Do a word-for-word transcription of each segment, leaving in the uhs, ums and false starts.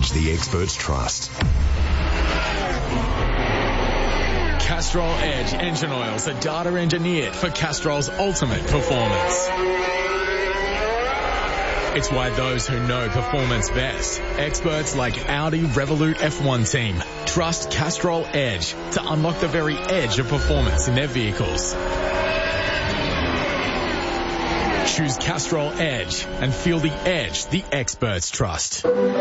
Edge the experts trust. Castrol Edge engine oils are data engineered for Castrol's ultimate performance. It's why those who know performance best, experts like Audi Revolut F one team, trust Castrol Edge to unlock the very edge of performance in their vehicles. Choose Castrol Edge and feel the edge the experts trust.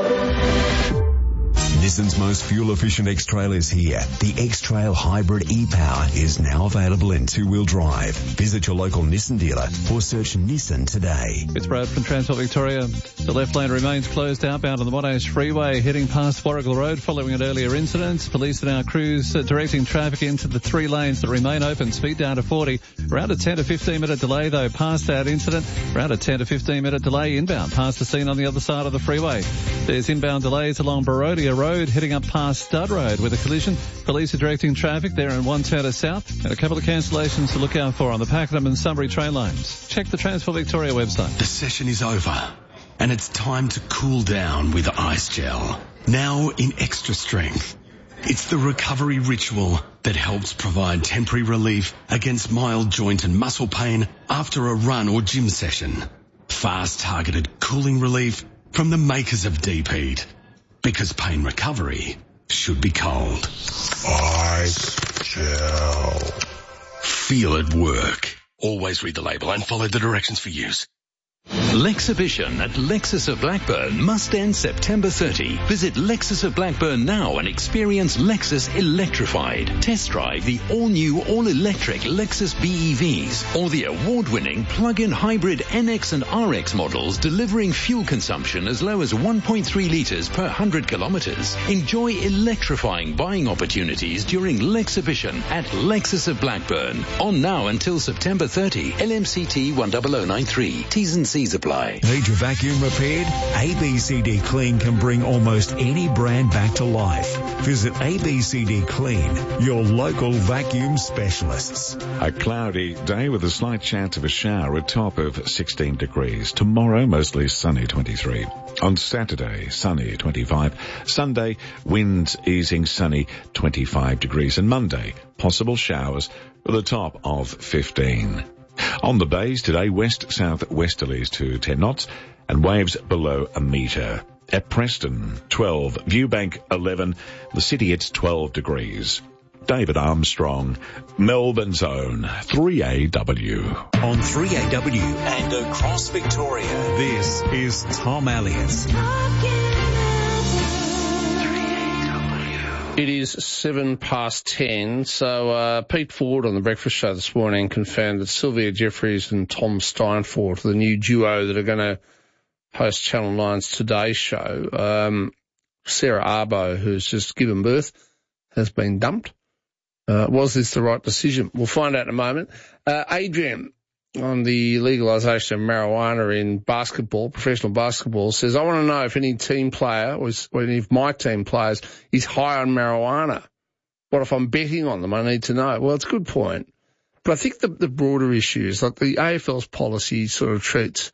Nissan's most fuel-efficient X-Trail is here. The X-Trail Hybrid e-Power is now available in two-wheel drive. Visit your local Nissan dealer or search Nissan today. It's Brad from Transport Victoria. The left lane remains closed outbound on the Monash Freeway, heading past Warrigal Road following an earlier incident. Police and our crews are directing traffic into the three lanes that remain open. Speed down to forty. Around a ten to fifteen minute delay, though, past that incident. Around a ten to fifteen minute delay inbound past the scene on the other side of the freeway. There's inbound delays along Barodia Road, heading up past Stud Road with a collision. Police are directing traffic there in one turner south, and a couple of cancellations to look out for on the Pakenham and Sunbury train lines. Check the Transport Victoria website. The session is over, and it's time to cool down with Ice Gel. Now in extra strength. It's the recovery ritual that helps provide temporary relief against mild joint and muscle pain after a run or gym session. Fast targeted cooling relief from the makers of Deep Heat. Because pain recovery should be cold. Ice Gel. Feel it work. Always read the label and follow the directions for use. Lexhibition at Lexus of Blackburn must end September thirtieth. Visit Lexus of Blackburn now and experience Lexus electrified. Test drive the all-new, all-electric Lexus B E Vs or the award-winning plug-in hybrid N X and R X models delivering fuel consumption as low as one point three litres per one hundred kilometres. Enjoy electrifying buying opportunities during Lexhibition at Lexus of Blackburn. On now until September thirtieth. L M C T one zero zero nine three. T's and C's apply. Need your vacuum repaired? A B C D Clean can bring almost any brand back to life. Visit A B C D Clean, your local vacuum specialists. A cloudy day with a slight chance of a shower, a top of sixteen degrees. Tomorrow, mostly sunny, twenty-three. On Saturday, sunny, twenty-five. Sunday, winds easing, sunny, twenty-five degrees. And Monday, possible showers with a top of fifteen. On the bays today, west-south westerlies to ten knots and waves below a metre. At Preston, twelve. Viewbank, eleven. The city, it's twelve degrees. David Armstrong, Melbourne's own three A W. On three A W and across Victoria, this is Tom Elliott's. It is seven past ten, so uh, Pete Ford on the Breakfast Show this morning confirmed that Sylvia Jeffries and Tom Steinfort, the new duo that are going to host Channel nine's Today Show, um, Sarah Arbo, who's just given birth, has been dumped. Uh, was this the right decision? We'll find out in a moment. Uh, Adrian, on the legalisation of marijuana in basketball, professional basketball, says, I want to know if any team player, or any of my team players, is high on marijuana. What if I'm betting on them? I need to know. Well, it's a good point. But I think the, the broader issue is, like, the A F L's policy sort of treats,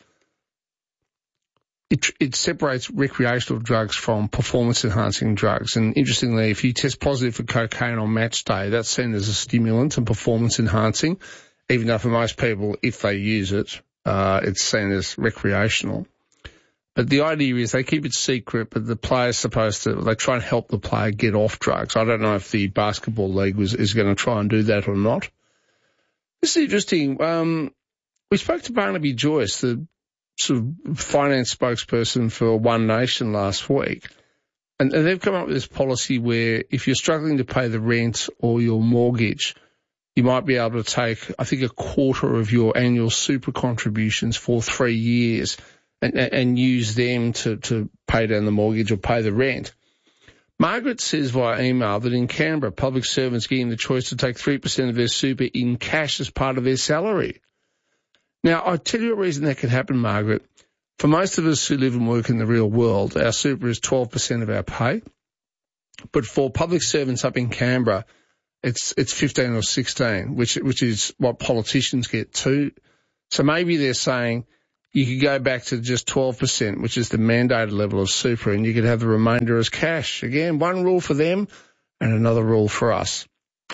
it, it separates recreational drugs from performance-enhancing drugs. And interestingly, if you test positive for cocaine on match day, that's seen as a stimulant and performance-enhancing. Even though for most people, if they use it, uh, it's seen as recreational. But the idea is they keep it secret, but the player's supposed to, they try and help the player get off drugs. I don't know if the basketball league was, is going to try and do that or not. This is interesting. Um, we spoke to Barnaby Joyce, the sort of finance spokesperson for One Nation last week. And, and they've come up with this policy where if you're struggling to pay the rent or your mortgage, you might be able to take, I think, a quarter of your annual super contributions for three years and, and use them to, to pay down the mortgage or pay the rent. Margaret says via email that in Canberra, public servants getting the choice to take three percent of their super in cash as part of their salary. Now, I'll tell you a reason that can happen, Margaret. For most of us who live and work in the real world, our super is twelve percent of our pay. But for public servants up in Canberra, It's it's fifteen or sixteen, which which is what politicians get too. So maybe they're saying, you could go back to just twelve percent, which is the mandated level of super, and you could have the remainder as cash. Again, one rule for them and another rule for us.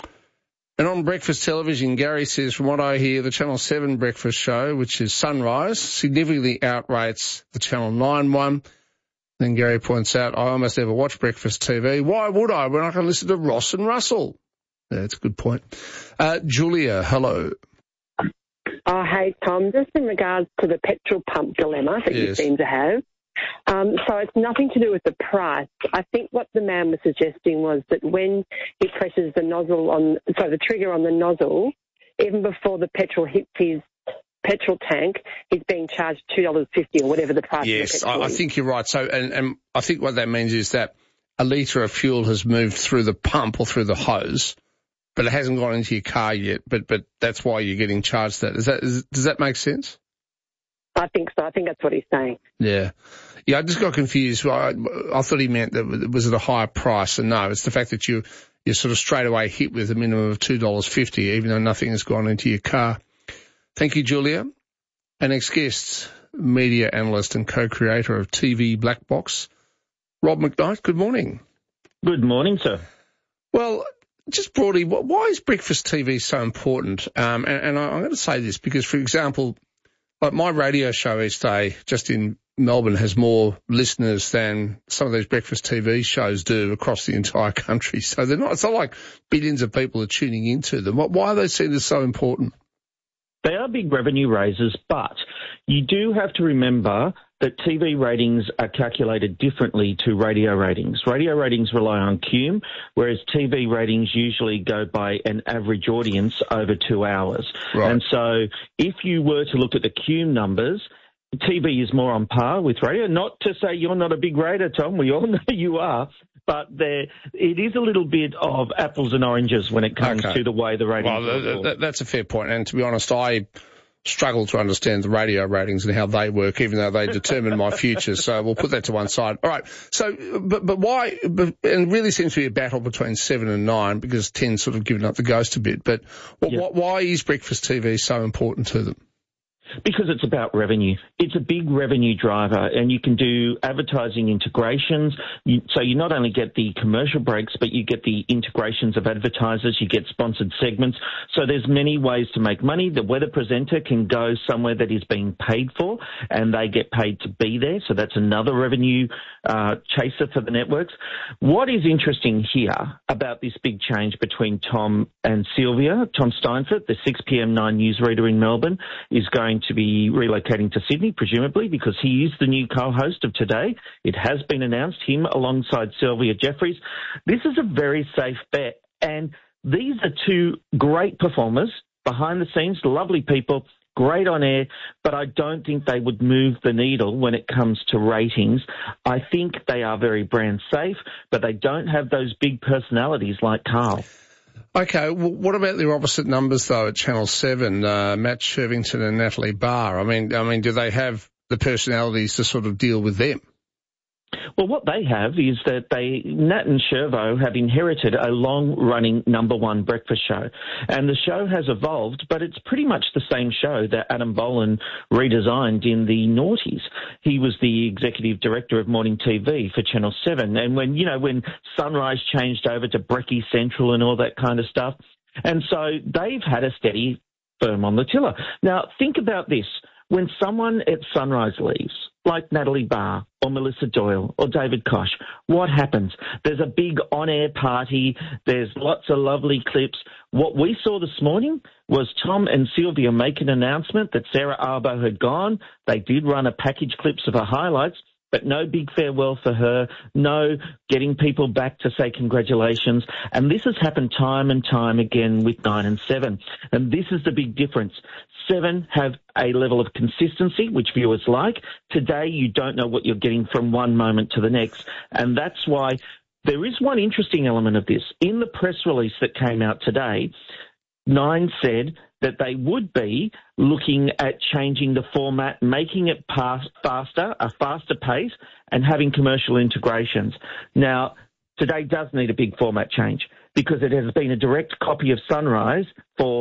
And on breakfast television, Gary says, from what I hear, the Channel seven breakfast show, which is Sunrise, significantly outrates the Channel nine one. Then Gary points out, I almost never watch breakfast T V. Why would I when I can listen to Ross and Russell? Yeah, that's a good point. Uh, Julia, hello. Oh, hey, Tom. Just in regards to the petrol pump dilemma that yes. you seem to have. Um, so it's nothing to do with the price. I think what the man was suggesting was that when he presses the nozzle on, so the trigger on the nozzle, even before the petrol hits his petrol tank, he's being charged two dollars fifty or whatever the price yes, of the petrol I, I think you're right. So, and, and I think what that means is that a litre of fuel has moved through the pump or through the hose, but it hasn't gone into your car yet, but but that's why you're getting charged that. Is that is, does that make sense? I think so. I think that's what he's saying. Yeah. Yeah, I just got confused. I, I thought he meant that it was at a higher price, and no, it's the fact that you, you're sort of straight away hit with a minimum of two dollars fifty, even though nothing has gone into your car. Thank you, Julia. Our next guest, media analyst and co-creator of T V Black Box, Rob McKnight. Good morning. Good morning, sir. Well, just broadly, why is breakfast T V so important? Um, and, and I'm going to say this because, for example, like my radio show each day, just in Melbourne, has more listeners than some of these breakfast T V shows do across the entire country. So they're not, it's not like billions of people are tuning into them. Why are they seen as so important? They are big revenue raisers, but you do have to remember that T V ratings are calculated differently to radio ratings. Radio ratings rely on C U M, whereas T V ratings usually go by an average audience over two hours. Right. And so if you were to look at the C U M numbers, T V is more on par with radio. Not to say you're not a big rater, Tom. We all know you are. But there, it is a little bit of apples and oranges when it comes okay. to the way the ratings well, th- th- that's a fair point. And to be honest, I struggle to understand the radio ratings and how they work, even though they determine my future. So we'll put that to one side. All right. So, but but why? But, and it really seems to be a battle between seven and nine because ten's sort of given up the ghost a bit. But what, yep. what, why is breakfast T V so important to them? Because it's about revenue. It's a big revenue driver, and you can do advertising integrations. You, so you not only get the commercial breaks, but you get the integrations of advertisers. You get sponsored segments. So there's many ways to make money. The weather presenter can go somewhere that is being paid for, and they get paid to be there. So that's another revenue uh, chaser for the networks. What is interesting here about this big change between Tom and Sylvia, Tom Steinfort, the six p.m. nine newsreader in Melbourne, is going to be relocating to Sydney, presumably, because he is the new co-host of Today. It has been announced, him alongside Sylvia Jeffreys. This is a very safe bet, and these are two great performers, behind the scenes, lovely people, great on air, but I don't think they would move the needle when it comes to ratings. I think they are very brand safe, but they don't have those big personalities like Carl. Okay, well, what about their opposite numbers, though, at Channel seven, uh, Matt Shervington and Natalie Barr? I mean, I mean, do they have the personalities to sort of deal with them? Well, what they have is that they, Nat and Shervo, have inherited a long-running number one breakfast show. And the show has evolved, but it's pretty much the same show that Adam Boland redesigned in the noughties. He was the executive director of morning T V for Channel seven. And when, you know, when Sunrise changed over to Brekkie Central and all that kind of stuff. And so they've had a steady firm on the tiller. Now, think about this. When someone at Sunrise leaves, like Natalie Barr or Melissa Doyle or David Koch, what happens? There's a big on-air party. There's lots of lovely clips. What we saw this morning was Tom and Sylvia make an announcement that Sarah Arbo had gone. They did run a package clips of her highlights, but no big farewell for her, no getting people back to say congratulations. And this has happened time and time again with nine and seven. And this is the big difference. Seven have a level of consistency, which viewers like. Today, you don't know what you're getting from one moment to the next. And that's why there is one interesting element of this. In the press release that came out today, Nine said that they would be looking at changing the format, making it pass faster, a faster pace, and having commercial integrations. Now, Today does need a big format change because it has been a direct copy of Sunrise for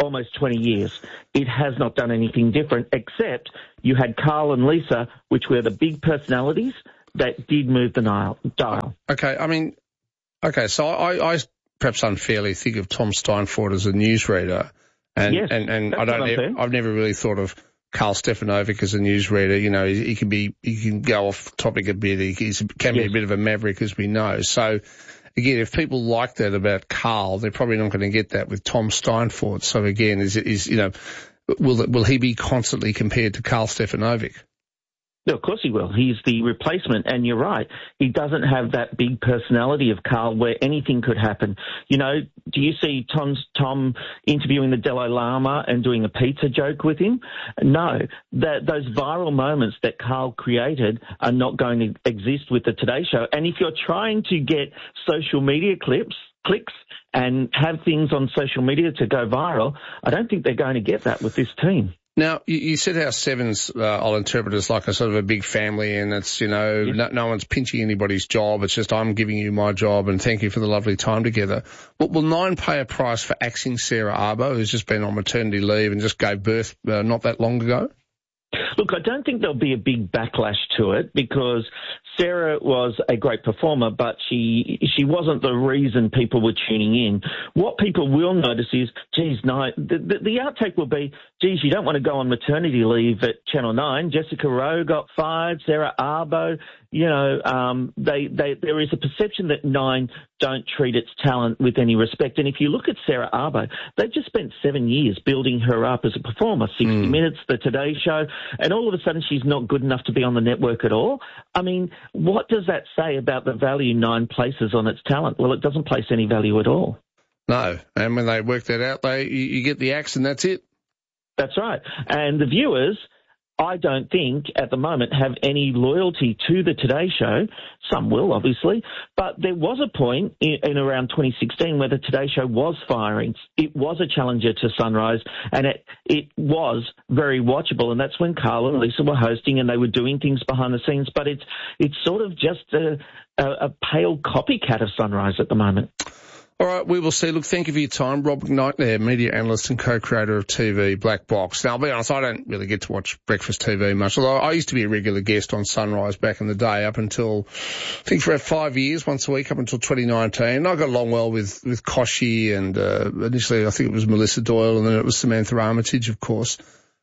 almost twenty years. It has not done anything different, except you had Carl and Lisa, which were the big personalities that did move the dial. Okay, I mean, okay, so I, I perhaps unfairly think of Tom Steinfort as a newsreader, and yes, and, and I don't, ever, I've never really thought of Karl Stefanovic as a newsreader. You know, he, he can be, he can go off topic a bit. He he's, can yes. be a bit of a maverick, as we know. So, again, if people like that about Karl, they're probably not going to get that with Tom Steinfort. So again, is is you know, will will he be constantly compared to Karl Stefanovic? No, of course he will. He's the replacement, and you're right. He doesn't have that big personality of Karl where anything could happen. You know, do you see Tom's, Tom interviewing the Dalai Lama and doing a pizza joke with him? No. That, those viral moments that Karl created are not going to exist with the Today Show. And if you're trying to get social media clips, clicks, and have things on social media to go viral, I don't think they're going to get that with this team. Now, you, you said how Sevens, uh, I'll interpret as like a sort of a big family, and it's, you know, yes. no, no one's pinching anybody's job. It's just, I'm giving you my job and thank you for the lovely time together. Well, will Nine pay a price for axing Sarah Arbo, who's just been on maternity leave and just gave birth uh, not that long ago? Look, I don't think there'll be a big backlash to it because Sarah was a great performer, but she she wasn't the reason people were tuning in. What people will notice is, geez, no, the, the, the outtake will be, geez, you don't want to go on maternity leave at Channel nine. Jessica Rowe got fired, Sarah Arbo. You know, um, they, they, there is a perception that Nine don't treat its talent with any respect. And if you look at Sarah Arbo, they've just spent seven years building her up as a performer, sixty mm. minutes, the Today Show, and all of a sudden she's not good enough to be on the network at all. I mean, what does that say about the value Nine places on its talent? Well, it doesn't place any value at all. No, and when they work that out, they you, you get the axe and that's it. That's right. And the viewers, I don't think at the moment have any loyalty to the Today Show. Some will, obviously, but there was a point in, in around twenty sixteen where the Today Show was firing. It was a challenger to Sunrise, and it it was very watchable, and that's when Carl and Lisa were hosting and they were doing things behind the scenes, but it's it's sort of just a, a, a pale copycat of Sunrise at the moment. All right, we will see. Look, thank you for your time. Rob McKnight there, media analyst and co-creator of T V Black Box. Now, I'll be honest, I don't really get to watch breakfast T V much, although I used to be a regular guest on Sunrise back in the day up until, I think for about five years, once a week, up until twenty nineteen. I got along well with, with Koshi and uh, initially I think it was Melissa Doyle and then it was Samantha Armitage, of course.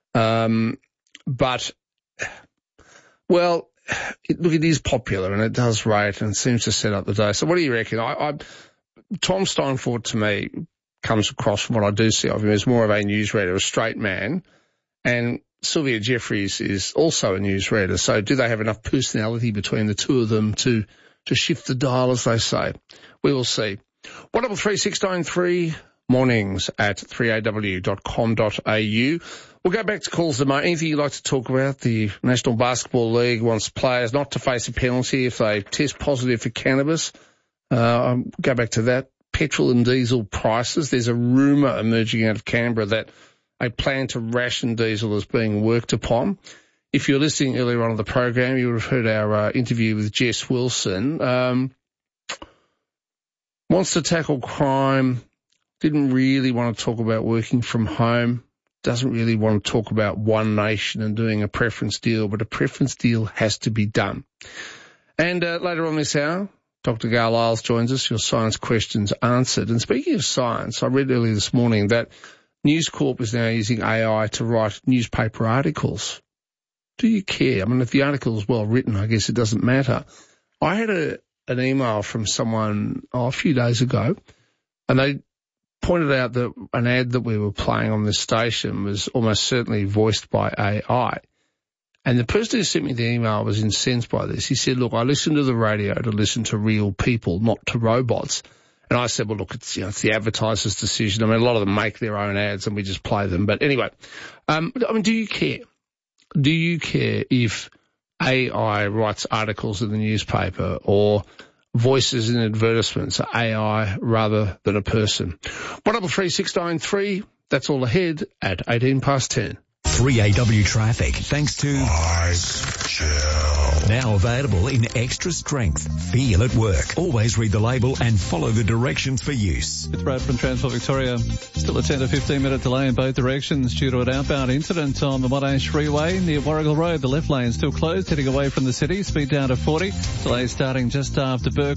Um, but, well, it, look, it is popular and it does rate and it seems to set up the day. So what do you reckon? I... I Tom Steinfort, to me, comes across from what I do see of him as more of a newsreader, a straight man, and Sylvia Jeffreys is also a newsreader. So do they have enough personality between the two of them to, to shift the dial, as they say? We will see. one double three six nine three mornings at three a w dot com dot a u. We'll go back to calls tomorrow. Anything you'd like to talk about? The National Basketball League wants players not to face a penalty if they test positive for cannabis. Uh, I'll go back to that. Petrol and diesel prices. There's a rumour emerging out of Canberra that a plan to ration diesel is being worked upon. If you're listening earlier on in the program, you would have heard our uh, interview with Jess Wilson. Um, wants to tackle crime. Didn't really want to talk about working from home. Doesn't really want to talk about One Nation and doing a preference deal, but a preference deal has to be done. And uh, later on this hour, Doctor Gail Isles joins us, your science questions answered. And speaking of science, I read earlier this morning that News Corp is now using A I to write newspaper articles. Do you care? I mean, if the article is well written, I guess it doesn't matter. I had a, an email from someone oh, a few days ago, and they pointed out that an ad that we were playing on this station was almost certainly voiced by A I. And the person who sent me the email was incensed by this. He said, look, I listen to the radio to listen to real people, not to robots. And I said, well, look, it's, you know, it's the advertiser's decision. I mean, a lot of them make their own ads and we just play them. But anyway, um, I mean, do you care? Do you care if A I writes articles in the newspaper or voices in advertisements are A I rather than a person? one double three six nine three, that's all ahead at eighteen past ten. three A W traffic, thanks to Ice Gel. Now available in extra strength. Feel at work. Always read the label and follow the directions for use. With Brad from Transport Victoria. Still a ten to fifteen minute delay in both directions due to an outbound incident on the Monash Freeway near Warrigal Road. The left lane still closed, heading away from the city. Speed down to forty. Delay starting just after Burke